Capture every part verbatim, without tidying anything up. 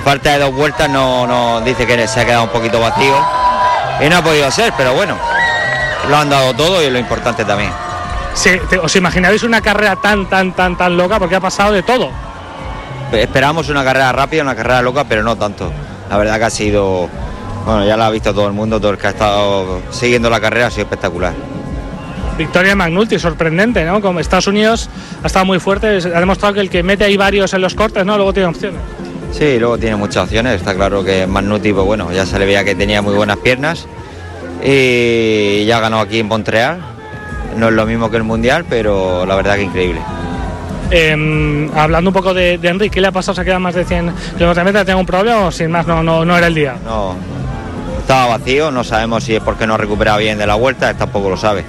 falta de dos vueltas no, no dice que se ha quedado un poquito vacío y no ha podido ser, pero bueno, lo han dado todo y es lo importante también. Sí, te, ¿os imagináis una carrera tan, tan, tan, tan loca? Porque ha pasado de todo. Esperamos una carrera rápida, una carrera loca, pero no tanto. La verdad que ha sido, bueno, ya la ha visto todo el mundo, todo el que ha estado siguiendo la carrera ha sido espectacular. Victoria de McNulty, sorprendente, ¿no? Como Estados Unidos ha estado muy fuerte, ha demostrado que el que mete ahí varios en los cortes, ¿no? Luego tiene opciones. Sí, luego tiene muchas opciones, está claro que McNulty, pues bueno, ya se le veía que tenía muy buenas piernas y ya ganó aquí en Montreal. No es lo mismo que el Mundial, pero la verdad que increíble. Eh, hablando un poco de, de Enric, ¿qué le ha pasado? ¿Se queda más de cien kilómetros de meta? ¿Tiene un problema o sin más no, no, no era el día? No, estaba vacío, no sabemos si es porque no recuperaba bien de la vuelta, él tampoco lo sabe.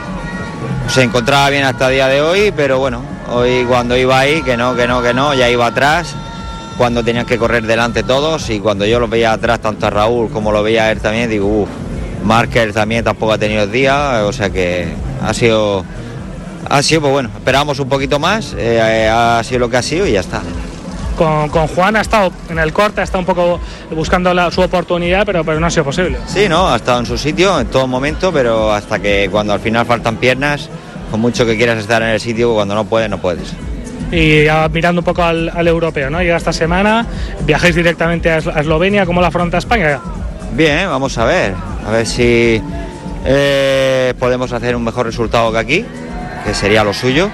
Se encontraba bien hasta el día de hoy, pero bueno, hoy cuando iba ahí, que no, que no, que no, ya iba atrás, cuando tenían que correr delante todos, y cuando yo los veía atrás, tanto a Raúl como lo veía a él también, digo, uff, Marker también tampoco ha tenido el día, o sea que ha sido, ha sido pues bueno, esperábamos un poquito más, eh, ha sido lo que ha sido y ya está. Con, con Juan ha estado en el corte, ha estado un poco buscando la, su oportunidad, pero, pero no ha sido posible. Sí, no, ha estado en su sitio en todo momento, pero hasta que cuando al final faltan piernas, con mucho que quieras estar en el sitio, cuando no puedes, no puedes. Y ya mirando un poco al, al europeo, ¿no? Llega esta semana, viajáis directamente a, a Eslovenia, ¿cómo la afronta España? Bien, vamos a ver, a ver si eh, podemos hacer un mejor resultado que aquí, que sería lo suyo,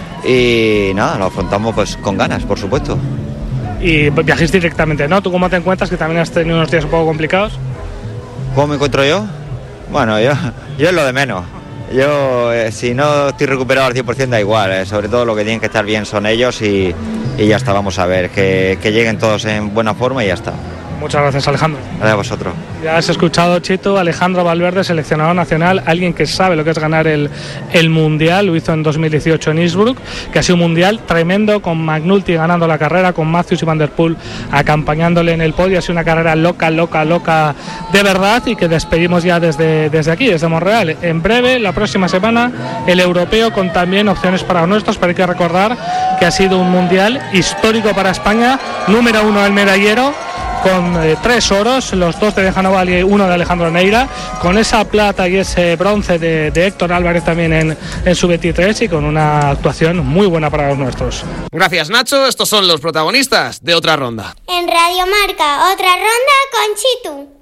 y nada, lo afrontamos pues con ganas, por supuesto. Y viajáis directamente, ¿no? ¿Tú cómo te encuentras? Que también has tenido unos días un poco complicados. ¿Cómo me encuentro yo? Bueno, yo, yo es lo de menos. Yo, eh, si no estoy recuperado al cien por ciento da igual, eh. Sobre todo lo que tienen que estar bien son ellos y, y ya está, vamos a ver, que, que lleguen todos en buena forma y ya está. Muchas gracias, Alejandro. Gracias a vosotros. Ya has escuchado, Chito, Alejandro Valverde, seleccionador nacional, alguien que sabe lo que es ganar el, el Mundial, lo hizo en dos mil dieciocho en Innsbruck, que ha sido un Mundial tremendo, con McNulty ganando la carrera, con Matthews y Van der Poel acompañándole en el podio. Ha sido una carrera loca, loca, loca de verdad, y que despedimos ya desde, desde aquí, desde Montreal. En breve, la próxima semana, el europeo, con también opciones para nuestros, pero hay que recordar que ha sido un Mundial histórico para España, número uno el medallero, con eh, tres oros, los dos de Dejano Valle y uno de Alejandro Neira, con esa plata y ese bronce de, de Héctor Álvarez también en, en su veintitrés, y con una actuación muy buena para los nuestros. Gracias, Nacho. Estos son los protagonistas de otra ronda. En Radio Marca, otra ronda con Chitu.